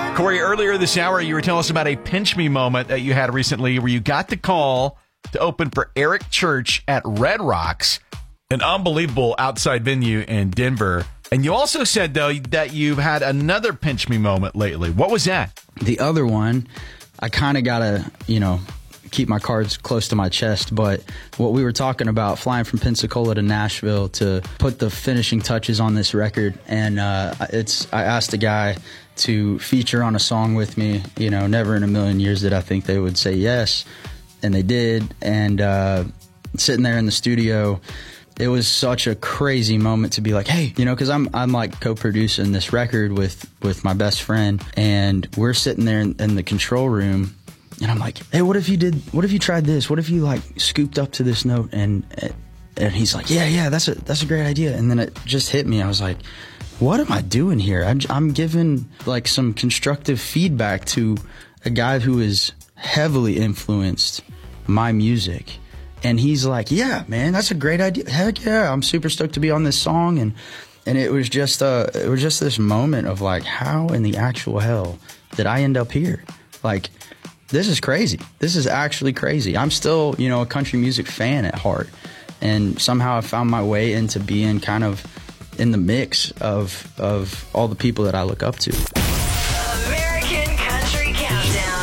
Corey, earlier this hour, you were telling us about a pinch me moment that you had recently where you got the call to open for Eric Church at Red Rocks, an unbelievable outside venue in Denver. And you also said, though, that you've had another pinch me moment lately. What was that? The other one, I kind of got to, keep my cards close to my chest. But what we were talking about, flying from Pensacola to Nashville to put the finishing touches on this record. And I asked a guy to feature on a song with me. Never in a million years did I think they would say yes. And they did. And sitting there in the studio, it was such a crazy moment to be like, hey, because I'm like co-producing this record with my best friend, and we're sitting there in the control room, and I'm like, hey, what if you tried this? What if you like scooped up to this note? And he's like, yeah, that's a great idea. And then it just hit me. I was like, what am I doing here? I'm giving like some constructive feedback to a guy who has heavily influenced my music. And he's like, yeah, man, that's a great idea. Heck yeah, I'm super stoked to be on this song. And it was just this moment of like, how in the actual hell did I end up here? Like, this is crazy. This is actually crazy. I'm still, a country music fan at heart. And somehow I found my way into being kind of in the mix of all the people that I look up to. American Country Countdown.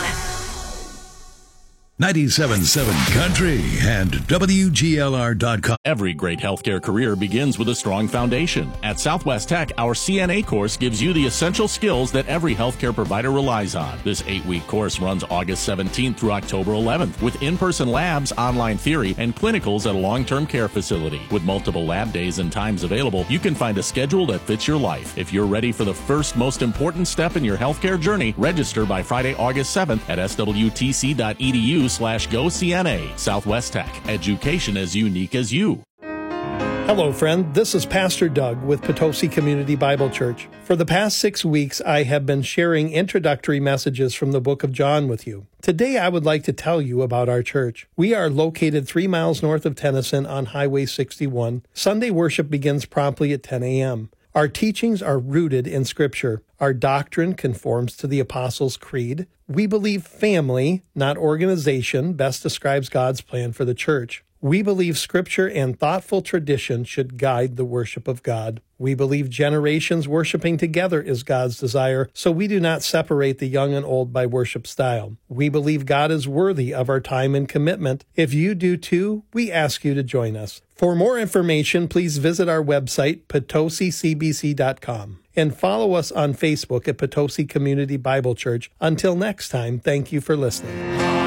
97.7 Country and WGLR.com. Every great healthcare career begins with a strong foundation. At Southwest Tech, our CNA course gives you the essential skills that every healthcare provider relies on. This 8-week course runs August 17th through October 11th with in-person labs, online theory, and clinicals at a long-term care facility. With multiple lab days and times available, you can find a schedule that fits your life. If you're ready for the first most important step in your healthcare journey, register by Friday, August 7th at swtc.edu/GoCNA. Southwest Tech, education as unique as you. Hello, friend. This is Pastor Doug with Potosi Community Bible Church. For the past 6 weeks, I have been sharing introductory messages from the book of John with you. Today, I would like to tell you about our church. We are located 3 miles north of Tennyson on Highway 61. Sunday worship begins promptly at 10 a.m. Our teachings are rooted in Scripture. Our doctrine conforms to the Apostles' Creed. We believe family, not organization, best describes God's plan for the church. We believe Scripture and thoughtful tradition should guide the worship of God. We believe generations worshiping together is God's desire, so we do not separate the young and old by worship style. We believe God is worthy of our time and commitment. If you do too, we ask you to join us. For more information, please visit our website, potosicbc.com, and follow us on Facebook at Potosi Community Bible Church. Until next time, thank you for listening.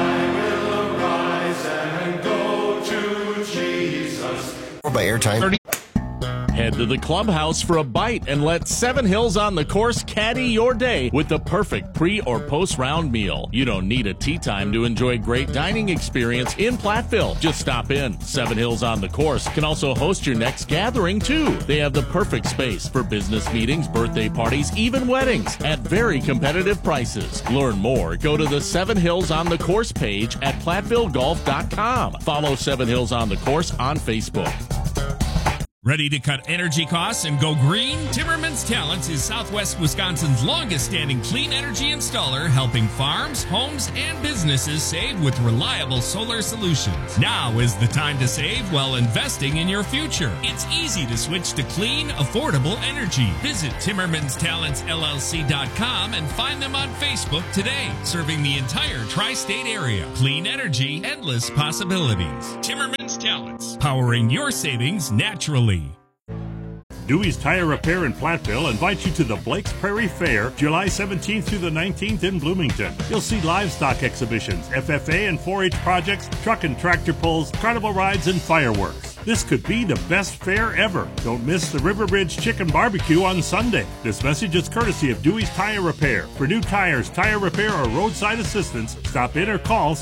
By airtime. Head to the clubhouse for a bite and let Seven Hills on the Course caddy your day with the perfect pre- or post-round meal. You don't need a tea time to enjoy great dining experience in Platteville. Just stop in. Seven Hills on the Course can also host your next gathering, too. They have the perfect space for business meetings, birthday parties, even weddings at very competitive prices. Learn more. Go to the Seven Hills on the Course page at PlatteVilleGolf.com. Follow Seven Hills on the Course on Facebook. Ready to cut energy costs and go green? Timmerman's Talents is Southwest Wisconsin's longest-standing clean energy installer, helping farms, homes, and businesses save with reliable solar solutions. Now is the time to save while investing in your future. It's easy to switch to clean, affordable energy. Visit TimmermansTalentsLLC.com and find them on Facebook today, serving the entire tri-state area. Clean energy, endless possibilities. Timmerman's Talents, powering your savings naturally. Dewey's Tire Repair in Platteville invites you to the Blake's Prairie Fair, July 17th through the 19th in Bloomington. You'll see livestock exhibitions, FFA and 4-H projects, truck and tractor pulls, carnival rides, and fireworks. This could be the best fair ever. Don't miss the River Bridge Chicken Barbecue on Sunday. This message is courtesy of Dewey's Tire Repair. For new tires, tire repair, or roadside assistance, stop in or call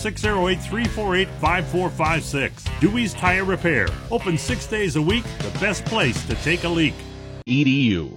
608-348-5456. Dewey's Tire Repair. Open 6 days a week, the best place to take a leak. EDU.